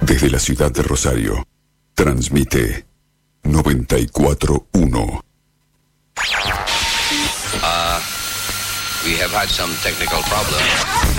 Desde la ciudad de Rosario, transmite 94.1. We have had some technical problems.